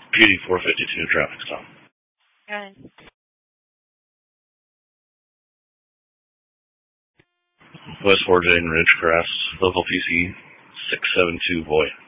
PD 452, traffic stop. Got it. West 4J and Ridgecrest, local PC 672 Boy.